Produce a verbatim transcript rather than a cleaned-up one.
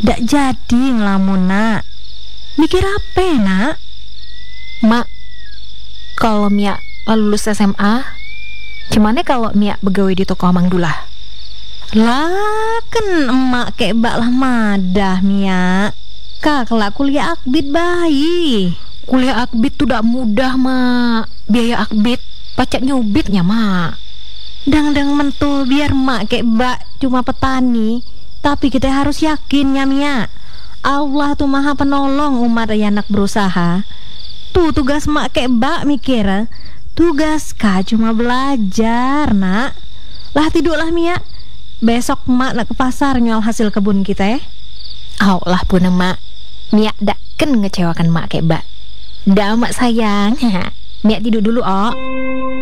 Dak jadi ngelamun nak. Mikir apa nak? Mak, kalau Mia lulus S M A, gimana kalau Mia begawe di toko Mang Dullah? Lah kan emak kayak bak lah madah Mia. Kak kelak kuliah akbit bayi. Kuliah akbit tuh dak mudah, Mak. Biaya akbit pacak nyubitnya, Mak. Dang-dang mentu biar mak kayak bak cuma petani. Tapi kita harus yakin ya Mia, Allah tuh maha penolong umat ya anak berusaha. Tuh tugas mak kayak bak mikir, tugas kak cuma belajar nak. Lah tidurlah Mia, besok mak nak ke pasar nyual hasil kebun kita ya. Oh lah pun mak, Mia dak ken ngecewakan mak kayak bak. Dah mak sayang. Mia tidur dulu oh.